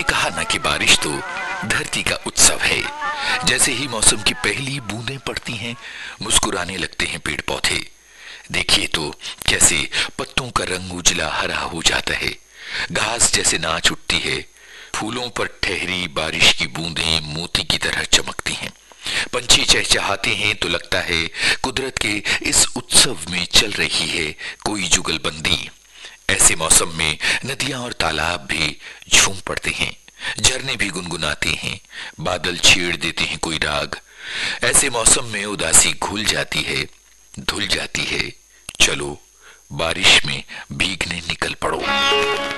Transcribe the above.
कहा ना कि बारिश तो धरती का उत्सव है। जैसे ही मौसम की पहली बूंदें पड़ती हैं, मुस्कुराने लगते हैं पेड़ पौधे। देखिए तो कैसे पत्तों का रंग उजला हरा हो जाता है, घास जैसे नाच उठती है, फूलों पर ठहरी बारिश की बूंदें मोती की तरह चमकती हैं। पंछी चहचहाते हैं तो लगता है कुदरत के इस उत्सव में चल रही है कोई जुगलबंदी। ऐसे मौसम में नदियां और तालाब भी झूम पड़ते हैं, झरने भी गुनगुनाते हैं, बादल छेड़ देते हैं कोई राग। ऐसे मौसम में उदासी घुल जाती है, धुल जाती है। चलो बारिश में भीगने निकल पड़ो।